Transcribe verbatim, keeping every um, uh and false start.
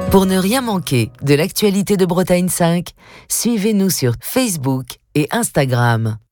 Pour ne rien manquer de l'actualité de Bretagne cinq, suivez-nous sur Facebook et Instagram.